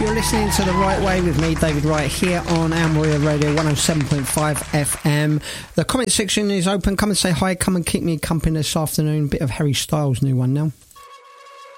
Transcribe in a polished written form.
You're listening to The Right Way with me, David Wright, here on Al Maria Radio 107.5 FM. The comment section is open. Come and say hi. Come and keep me company this afternoon. Bit of Harry Styles' new one now.